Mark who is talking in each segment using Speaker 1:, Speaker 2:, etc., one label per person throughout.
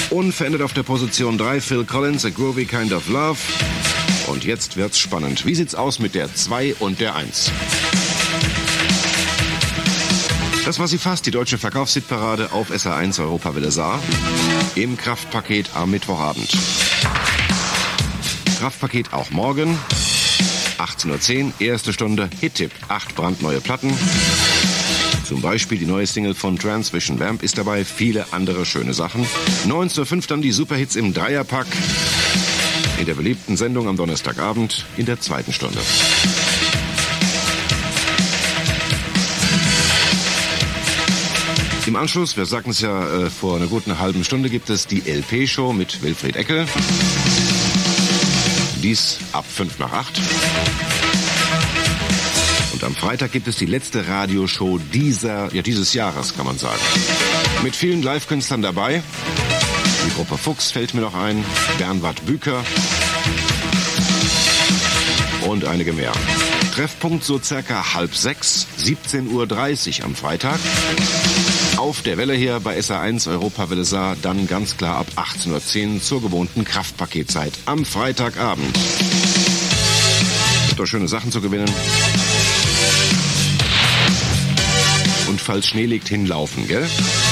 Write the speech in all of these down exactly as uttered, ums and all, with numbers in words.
Speaker 1: Unverändert auf der Position drei Phil Collins, A Groovy Kind of Love. Und jetzt wird's spannend. Wie sieht's aus mit der zwei und der eins? Das war sie fast, die deutsche Verkaufshitparade auf S R eins Europawelle Saar im Kraftpaket am Mittwochabend. Kraftpaket auch morgen, achtzehn Uhr zehn, erste Stunde Hit-Tipp, acht brandneue Platten. Zum Beispiel die neue Single von Transvision Vamp ist dabei, viele andere schöne Sachen. neunzehn Uhr fünf dann die Superhits im Dreierpack in der beliebten Sendung am Donnerstagabend in der zweiten Stunde. Im Anschluss, wir sagten es ja äh, vor einer guten halben Stunde, gibt es die L P-Show mit Wilfried Eckel. Dies ab fünf nach acht. Und am Freitag gibt es die letzte Radioshow dieser, ja, dieses Jahres, kann man sagen. Mit vielen Live-Künstlern dabei. Die Gruppe Fuchs fällt mir noch ein, Bernward Büker und einige mehr. Treffpunkt so circa halb sechs, siebzehn Uhr dreißig am Freitag. Auf der Welle hier bei S R eins Europawelle Saar, dann ganz klar ab achtzehn Uhr zehn zur gewohnten Kraftpaketzeit am Freitagabend. Gibt doch schöne Sachen zu gewinnen. Und falls Schnee liegt, hinlaufen, gell?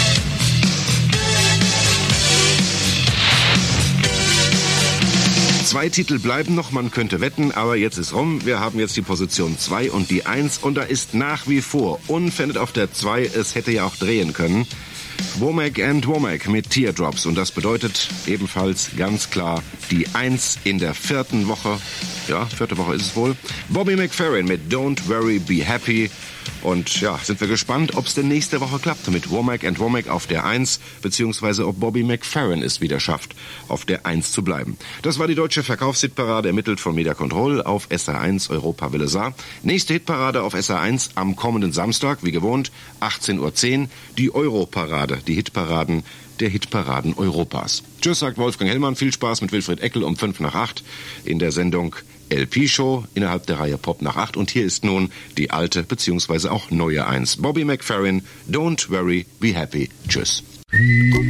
Speaker 1: Zwei Titel bleiben noch, man könnte wetten, aber jetzt ist rum. Wir haben jetzt die Position zwei und die eins und da ist nach wie vor unverändert auf der zwei, es hätte ja auch drehen können. Womack and Womack mit Teardrops und das bedeutet ebenfalls ganz klar die eins in der vierten Woche. Ja, vierte Woche ist es wohl. Bobby McFerrin mit Don't Worry, Be Happy. Und ja, sind wir gespannt, ob es denn nächste Woche klappt mit Womack and Womack auf der eins, beziehungsweise ob Bobby McFerrin es wieder schafft, auf der eins zu bleiben. Das war die deutsche Verkaufshitparade, ermittelt von Media Control auf S R eins Europawelle Saar. Nächste Hitparade auf S R eins am kommenden Samstag, wie gewohnt, achtzehn Uhr zehn, die Europarade, die Hitparaden der Hitparaden Europas. Tschüss, sagt Wolfgang Hellmann, viel Spaß mit Wilfried Eckel um fünf nach acht in der Sendung L P-Show innerhalb der Reihe Pop nach acht. Und hier ist nun die alte bzw. auch neue eins. Bobby McFerrin, Don't Worry, Be Happy. Tschüss.